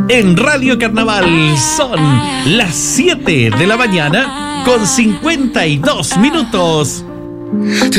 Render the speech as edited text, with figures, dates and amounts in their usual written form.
en Radio Carnaval. Son las 7 de la mañana con 52 minutos.